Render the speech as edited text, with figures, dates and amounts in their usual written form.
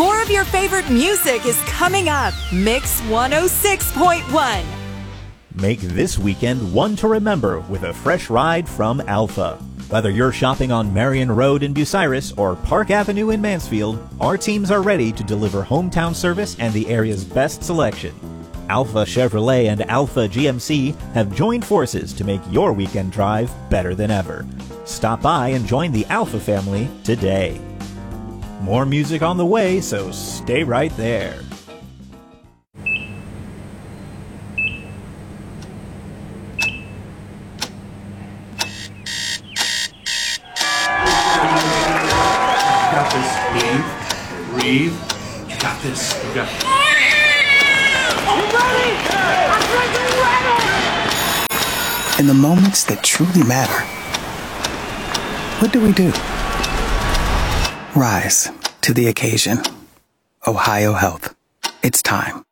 More of your favorite music is coming up. Mix 106.1. Make this weekend one to remember with a fresh ride from Alpha. Whether you're shopping on Marion Road in Bucyrus or Park Avenue in Mansfield, our teams are ready to deliver hometown service and the area's best selection. Alpha Chevrolet and Alpha GMC have joined forces to make your weekend drive better than ever. Stop by and join the Alpha family today. More music on the way, so stay right there. Got this. Breathe. You got this. You got it. You ready? I'm ready. In the moments that truly matter, what do? Rise to the occasion. Ohio Health. It's time.